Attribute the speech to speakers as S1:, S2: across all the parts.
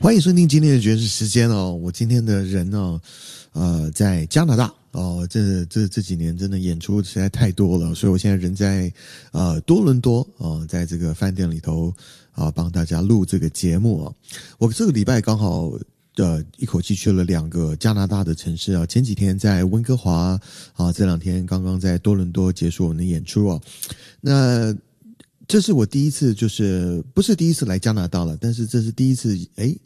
S1: 欢迎收听今天的爵士时间哦。我今天的人呢，在加拿大哦。这几年真的演出实在太多了，所以我现在人在多伦多在这个饭店里头帮大家录这个节目啊。我这个礼拜刚好一口气去了2个加拿大的城市啊。前几天在温哥华这2天刚刚在多伦多结束我们的演出啊。那这是我第一次，就是不是第一次来加拿大了，但是这是第一次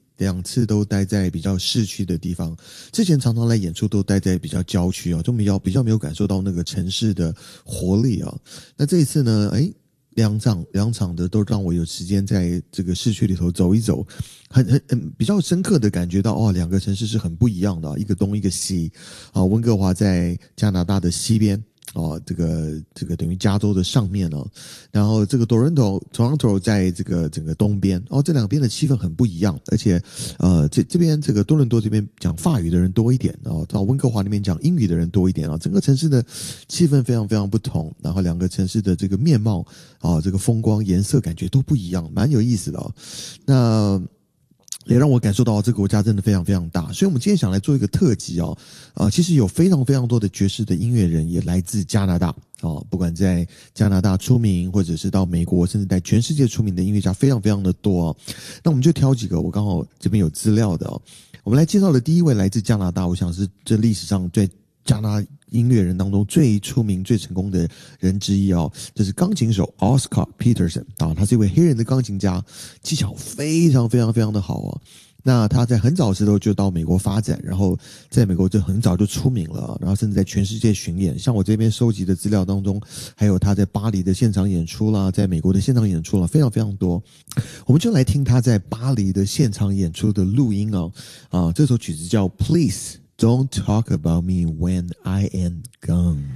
S1: 2次都待在比较市区的地方。之前常常来演出都待在比较郊区啊，就比较没有感受到那个城市的活力啊。那这一次呢，两场的都让我有时间在这个市区里头走一走，很比较深刻的感觉到2个城市是很不一样的，一个东一个西啊。温哥华在加拿大的西边。这个等于加州的上面哦，然后这个Toronto 在这个整个东边这两边的气氛很不一样，而且这边这个多伦多这边讲法语的人多一点到温哥华那边讲英语的人多一点整个城市的气氛非常非常不同，然后2个城市的这个面貌这个风光颜色感觉都不一样，蛮有意思的那也让我感受到这个国家真的非常非常大，所以我们今天想来做一个特辑其实有非常非常多的爵士的音乐人也来自加拿大不管在加拿大出名，或者是到美国，甚至在全世界出名的音乐家非常非常的多那我们就挑几个我刚好这边有资料的我们来介绍的第一位来自加拿大，我想是这历史上在加拿大音乐人当中最出名最成功的人之一就是钢琴手 Oscar Peterson 他是一位黑人的钢琴家，技巧非常非常非常的好那他在很早的时候就到美国发展，然后在美国就很早就出名了，然后甚至在全世界巡演，像我这边收集的资料当中，还有他在巴黎的现场演出啦，在美国的现场演出啦，非常非常多。我们就来听他在巴黎的现场演出的录音这首曲子叫 Please Don't Talk About Me When I Am Gone。